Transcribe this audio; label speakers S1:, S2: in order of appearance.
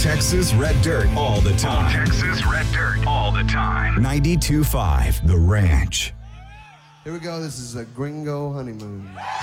S1: Texas Red Dirt all the time.
S2: Texas Red Dirt all the time.
S1: 92.5 The Ranch.
S3: Here we go. This is a Gringo Honeymoon.